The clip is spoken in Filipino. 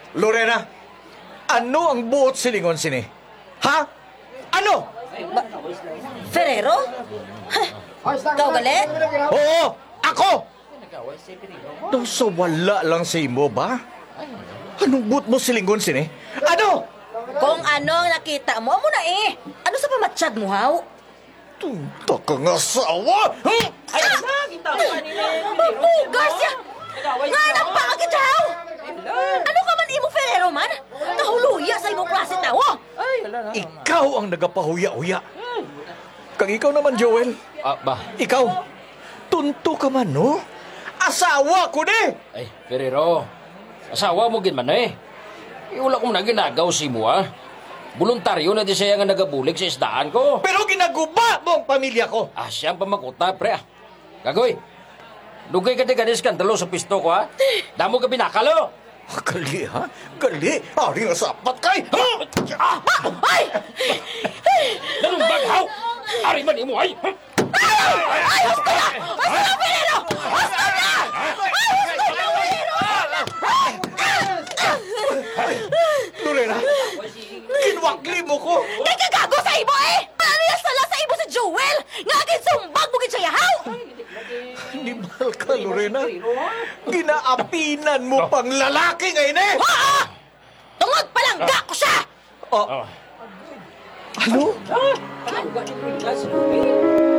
Lorena, ano ang buot silingon sini? Ha? Ano? Ferrero? Ikaw galit? Oo, ako! Daw sa wala lang sa imo ba? Anong buot mo silingon sini? Ano? Kung ano ang nakita mo, amo na eh. Ano sa pamatsyag mo, haw? Tunta ka nga asawa! Bugas ya! Nga nagpakagit, haw! Ano ka man imo Ferrero man? Nahuluya sa imong klase tawo! Ikaw ang nagapahuya-huya. Kang ikaw naman, Joel. Ba? Ikaw, tunto ka man, no? Asawa ko ni! Ay, Ferrero. Asawa mo gin man eh. Wala kong naginagaw si mo, ha? Voluntaryo na di siya nga nagabulig sa isdaan ko. Pero ginaguba mo ang pamilya ko. Siyang pamakuta, pre, ah. Gagoy, lugay ka di ka skandalo sa pisto ko, ha? Damo ka binakalo. Gali, ha? Gali? Ari nga sapat kay! Ha? Ay! Ganun baghaw! Ari man imo, ay! Ay, husto na! Husto na, Ferrero! Husto na! Ay, husto na, Ferrero! Lorena, kinwakli mo ko! Kay kagago sa ibo eh! Ano yung sala sa ibo si Joel? Nga akin sumbag mo gid siya yahaw! Animal ka, Lorena. Ginaapinan mo pang lalaki ngayon eh! Ha? Tungod palangga ko siya! Ano?